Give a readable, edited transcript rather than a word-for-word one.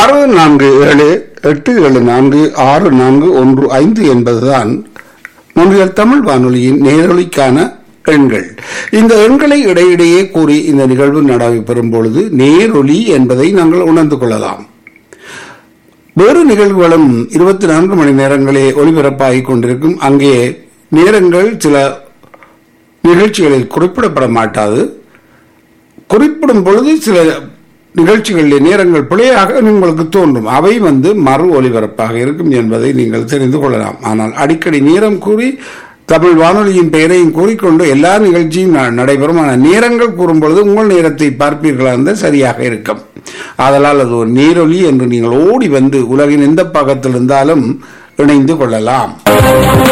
6478746415 என்பதுதான் முன்னில் தமிழ் வானொலியின் நேரொலிக்கான எண்கள். இந்த எண்களை இடையிடையே கூறி இந்த நிகழ்வு நடைபெறும் பொழுது நேரொலி என்பதை நாங்கள் உணர்ந்து கொள்ளலாம். வேறு நிகழ்வுகளும் 24 மணி நேரங்களே ஒளிபரப்பாகிக் கொண்டிருக்கும். அங்கே நேரங்கள் சில நிகழ்ச்சிகளில் குறிப்பிடப்பட மாட்டாது. குறிப்பிடும் பொழுது சில நிகழ்ச்சிகளில் நேரங்கள் பிழையாக உங்களுக்கு தோன்றும். அவை மறு ஒலிபரப்பாக இருக்கும் என்பதை நீங்கள் தெரிந்து கொள்ளலாம். ஆனால் அடிக்கடி நேரம் கூறி தமிழ் வானொலியின் பெயரையும் கூறிக்கொண்டு எல்லா நிகழ்ச்சியும் நடைபெறும். ஆனால் நேரங்கள் கூறும் பொழுது உங்கள் நேரத்தை பார்ப்பீர்களா இருந்தால் சரியாக இருக்கும். ஆதலால் அது ஒரு நேரொலி என்று நீங்கள் ஓடி வந்து உலகின் எந்த பக்கத்தில் இருந்தாலும் இணைந்து கொள்ளலாம்.